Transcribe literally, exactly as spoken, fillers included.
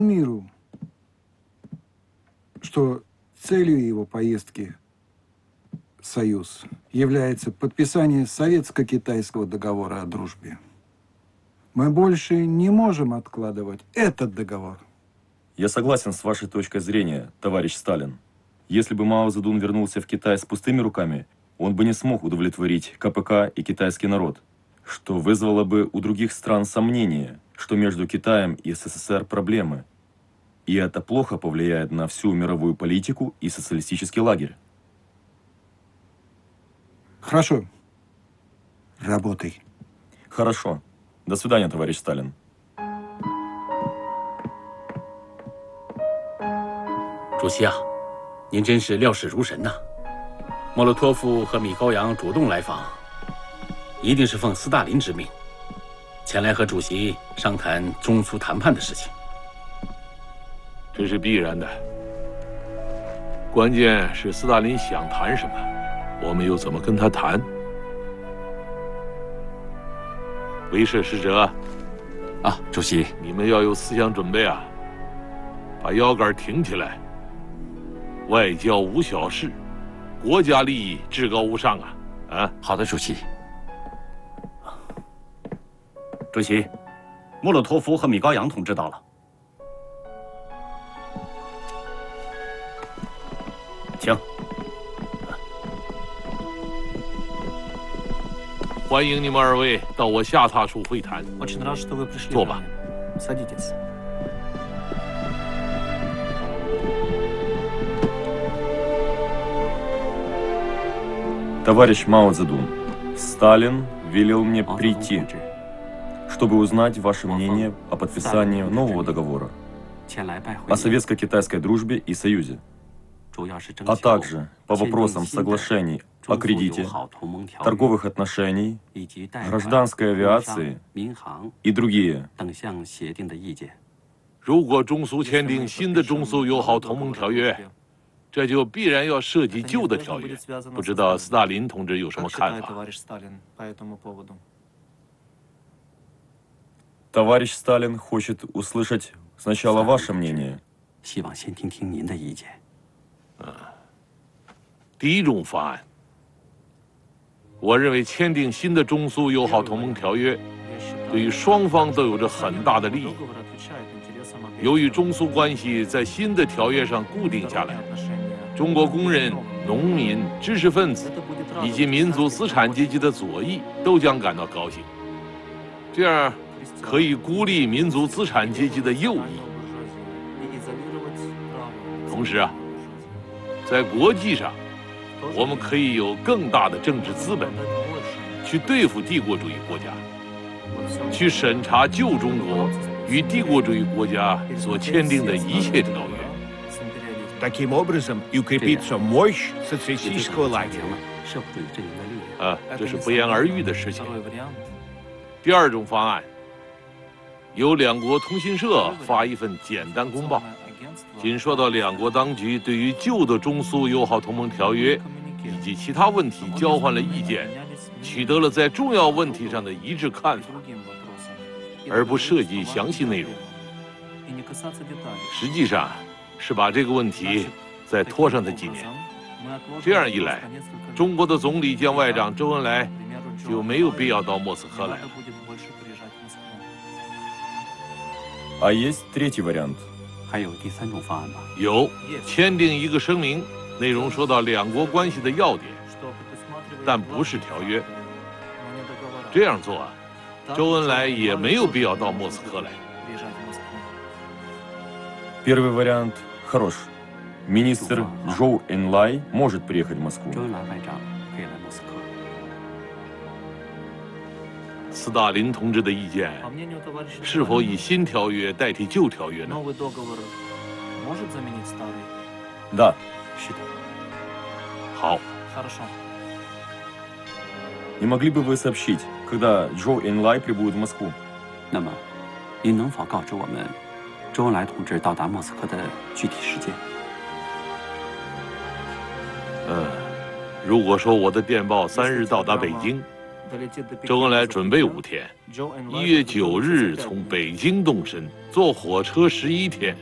миру, что целью его поездки в Союз является подписание советско-китайского договора о дружбе. Мы больше не можем откладывать этот договор. Я согласен с вашей точкой зрения, товарищ Сталин. Если бы Мао Цзэдун вернулся в Китай с пустыми руками, он бы не смог удовлетворить ка пэ ка и китайский народ, что вызвало бы у других стран сомнение, что между Китаем и эс эс эс эр проблемы. И это плохо повлияет на всю мировую политику и социалистический лагерь. Хорошо. Работай. Хорошо. До свидания, товарищ Сталин. 主席啊，您真是料事如神呐！莫洛托夫和米高扬主动来访，一定是奉斯大林之命，前来和主席商谈中苏谈判的事情。 这是必然的。关键是斯大林想谈什么，我们又怎么跟他谈？威慑使者， 啊，主席， 你们要有思想准备啊，把腰杆挺起来。 外交无小事，国家利益至高无上啊！啊， 好的，主席。主席，莫洛托夫和米高扬同志到了，请。 欢迎你们二位到我下榻处会谈。坐吧。 Товарищ Мао Цзэдун, Сталин велел мне прийти, чтобы узнать ваше мнение о подписании нового договора, о советско-китайской дружбе и союзе, а также по вопросам соглашений о кредите, торговых отношений, гражданской авиации и другие. 如果中苏签订新的中苏友好同盟条约， 这就必然要涉及旧的条约，不知道斯大林同志有什么看法？ Товарищ Сталин хочет услышать сначала ваше мнение. 希望先听听您的意见。 第一种方案，我认为签订新的中苏友好同盟条约，对于双方都有着很大的利益。由于中苏关系在新的条约上固定下来。 中国工人、农民、知识分子以及民族资产阶级的左翼都将感到高兴，这样可以孤立民族资产阶级的右翼。同时啊，在国际上，我们可以有更大的政治资本，去对付帝国主义国家，去审查旧中国与帝国主义国家所签订的一切条约。 Таким образом, и укрепится мощь социалистического лагеря. 啊，这是不言而喻的事情。第二种方案，由两国通讯社发一份简单公报，仅说到两国当局对于旧的中苏友好同盟条约以及其他问题交换了意见，取得了在重要问题上的一致看法，而不涉及详细内容。实际上。 是把这个问题再拖上它几年，这样一来，中国的总理兼外长周恩来就没有必要到莫斯科来了。 А есть третий вариант? 还有第三种方案吗？ 有，签订一个声明，内容说到两国关系的要点，但不是条约。这样做啊，周恩来也没有必要到莫斯科来。 Первый вариант хорош. Министр Чжоу Энлай может приехать в Москву. 周恩来外长可以来莫斯科。 斯大林同志的意见是否以新条约代替旧条约呢？ Да. 是的。 好。 Не могли бы вы сообщить, когда Чжоу Энлай прибудет в Москву? 那么，您能否告知我们？ 周恩来同志到达莫斯科的具体时间。 嗯，如果说我的电报三日到达北京， 周恩来准备五天，一月九日从北京动身，坐火车十一天。